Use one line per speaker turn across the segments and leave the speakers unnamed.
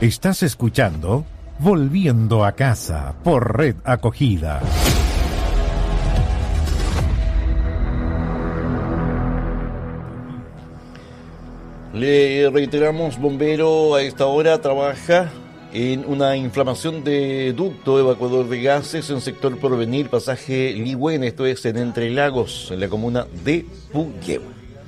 Estás escuchando Volviendo a Casa por Red Acogida.
Le reiteramos, bombero a esta hora trabaja en una inflamación de ducto evacuador de gases en sector Porvenir, pasaje Ligüen, esto es en Entre Lagos, en la comuna de Puquio.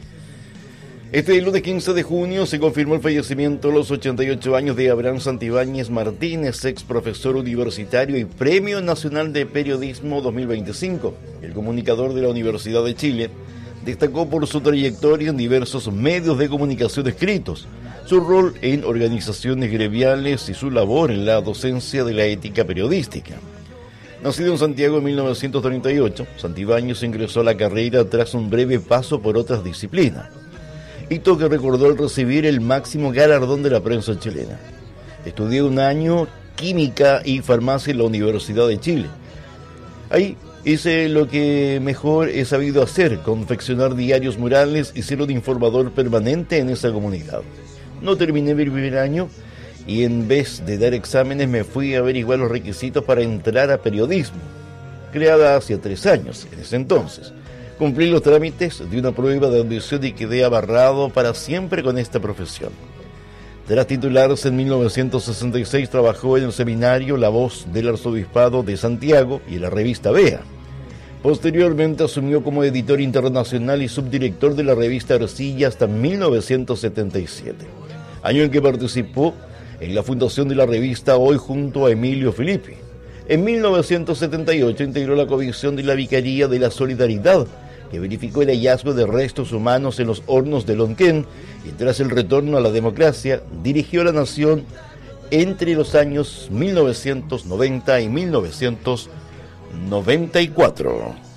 Este lunes 15 de junio se confirmó el fallecimiento a los 88 años de Abraham Santibáñez Martínez, ex profesor universitario y Premio Nacional de Periodismo 2025. El comunicador de la Universidad de Chile destacó por su trayectoria en diversos medios de comunicación escritos, su rol en organizaciones gremiales y su labor en la docencia de la ética periodística. Nacido en Santiago en 1938, Santibáñez ingresó a la carrera tras un breve paso por otras disciplinas, hito que recordó al recibir el máximo galardón de la prensa chilena. Estudió un año química y farmacia en la Universidad de Chile. Ahí hice lo que mejor he sabido hacer, confeccionar diarios murales y ser un informador permanente en esa comunidad. No terminé mi primer año y en vez de dar exámenes me fui a averiguar los requisitos para entrar a periodismo, creada hace 3 años, en ese entonces. Cumplí los trámites de una prueba de audición y quedé abarrado para siempre con esta profesión. Tras titularse en 1966, trabajó en el seminario La Voz del Arzobispado de Santiago y en la revista Vea. Posteriormente asumió como editor internacional y subdirector de la revista Arcilla hasta 1977, año en que participó en la fundación de la revista Hoy junto a Emilio Filippi. En 1978 integró la Comisión de la Vicaría de la Solidaridad, que verificó el hallazgo de restos humanos en los hornos de Lonquén, y tras el retorno a la democracia, dirigió a la nación entre los años 1990 y 1994.